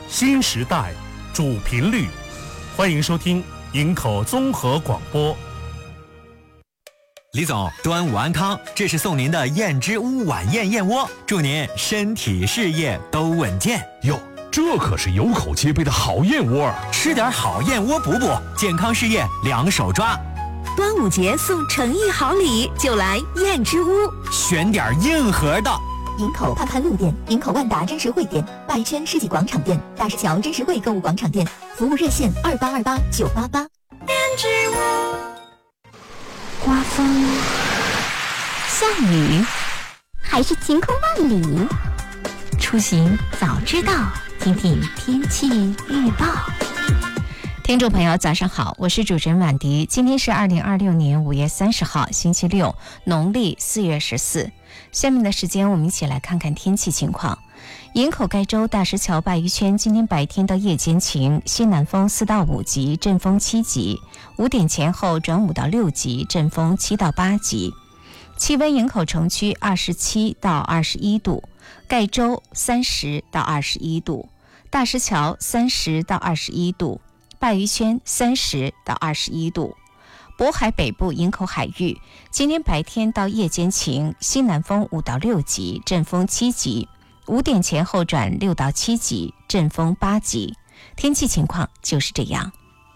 新时代主频率，欢迎收听营口综合广播。 李总，端午安康，这是送您的燕之屋晚宴燕窝，祝您身体事业都稳健。 哟，这可是有口皆碑的好燕窝， 吃点好燕窝补补，健康事业两手抓。 端午节送诚意好礼，就来燕之屋， 选点硬核的。 营口盼盼路店、营口万达真实汇店、外圈世纪广场店、大石桥真实汇购物广场店，服务热线2828-988。 燕之屋。刮风、下雨，还是晴空万里？出行早知道，听听天气预报。听众朋友，早上好，我是主持人婉迪。今天是2026年5月30号，星期六，农历4月14。下面的时间，我们一起来看看天气情况。营口盖州大石桥鲅鱼圈今天白天到夜间晴，西南风4到5级，阵风7级，5点前后转5到6级，阵风7到8级。气温营口城区27到21度，盖州30到21度，大石桥30到21度，鲅鱼圈30到21度。渤海北部营口海域今天白天到夜间晴，西南风5到6级，阵风7级，5点前后转6到7级，阵风8级。天气情况就是这样。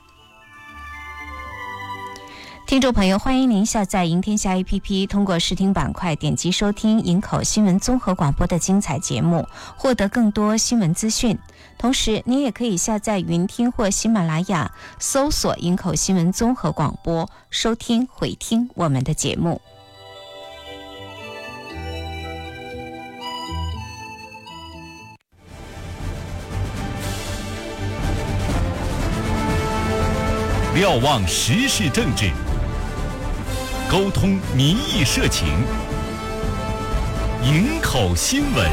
听众朋友，欢迎您下载营天下 APP， 通过视听板块点击收听营口新闻综合广播的精彩节目，获得更多新闻资讯。同时您也可以下载云听或喜马拉雅，搜索营口新闻综合广播，收听回听我们的节目。 瞭望时事政治，沟通民意社情，营口新闻。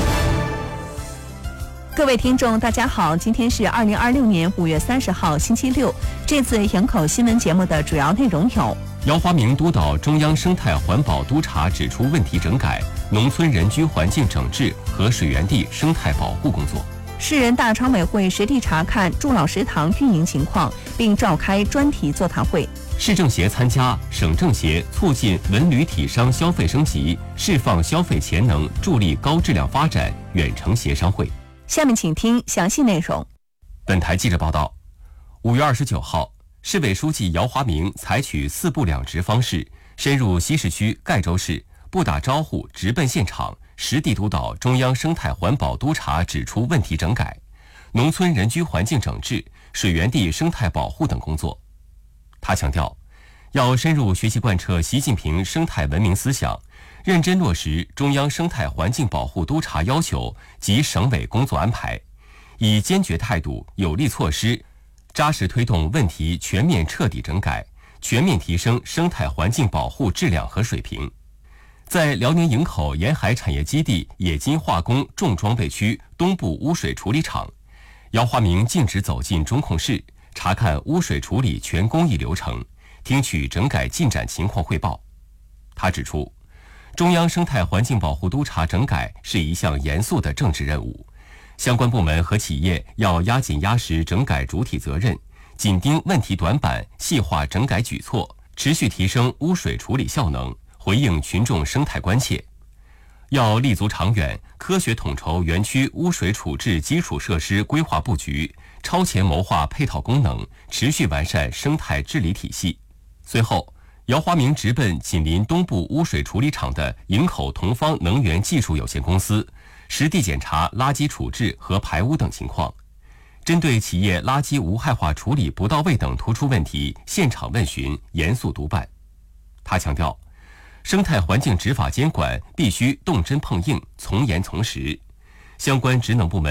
各位听众大家好，今天是2026年5月30号星期六。这次营口新闻节目的主要内容有： 姚华明督导中央生态环保督察指出问题整改，农村人居环境整治和水源地生态保护工作； 市人大常委会实地查看祝老食堂运营情况，并召开专题座谈会； 市政协参加省政协促进文旅体商消费升级，释放消费潜能，助力高质量发展远程协商会。 下面请听详细内容。 本台记者报道，5月29号，市委书记姚华明采取4部2直方式，深入西市区盖州市，不打招呼直奔现场，实地督导中央生态环保督察指出问题整改、农村人居环境整治、水源地生态保护等工作。他强调，要深入学习贯彻习近平生态文明思想，认真落实中央生态环境保护督察要求及省委工作安排，以坚决态度、有力措施，扎实推动问题全面彻底整改，全面提升生态环境保护质量和水平。在辽宁营口沿海产业基地冶金化工重装备区东部污水处理厂，姚华明径直走进中控室，查看污水处理全工艺流程，听取整改进展情况汇报。他指出，中央生态环境保护督察整改是一项严肃的政治任务，相关部门和企业要压紧压实整改主体责任，紧盯问题短板，细化整改举措，持续提升污水处理效能，回应群众生态关切。要立足长远，科学统筹园区污水处置基础设施规划布局，超前谋划配套功能，持续完善生态治理体系。随后，姚华明直奔紧邻东部污水处理厂的营口同方能源技术有限公司，实地检查垃圾处置和排污等情况，针对企业垃圾无害化处理不到位等突出问题，现场问询，严肃督办。他强调，生态环境执法监管必须动真碰硬，从严从实，相关职能部门